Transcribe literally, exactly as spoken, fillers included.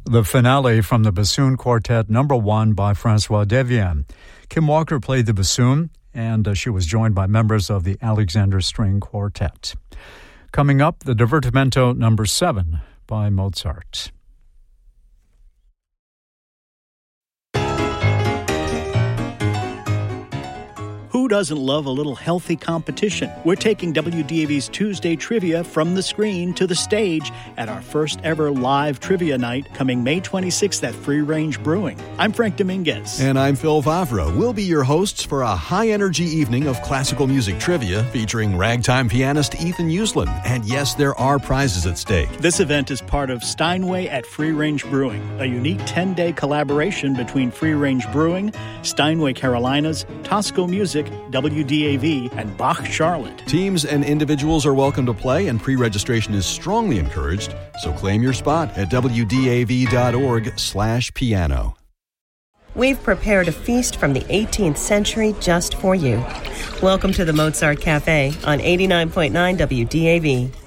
The finale from the Bassoon Quartet, number one by Francois Devienne. Kim Walker played the bassoon, and uh, she was joined by members of the Alexander String Quartet. Coming up, the Divertimento number seven by Mozart. Who doesn't love a little healthy competition? We're taking W D A V's Tuesday Trivia from the screen to the stage at our first ever live trivia night coming May twenty-sixth at Free Range Brewing. I'm Frank Dominguez. And I'm Phil Favre. We'll be your hosts for a high-energy evening of classical music trivia featuring ragtime pianist Ethan Uslan. And yes, there are prizes at stake. This event is part of Steinway at Free Range Brewing, a unique ten-day collaboration between Free Range Brewing, Steinway Carolinas, Tosco Music, W D A V, and Bach Charlotte. Teams and individuals are welcome to play, and pre-registration is strongly encouraged, so claim your spot at W D A V dot org slash piano. We've prepared a feast from the eighteenth century just for you. Welcome to the Mozart Cafe on eighty-nine point nine W D A V.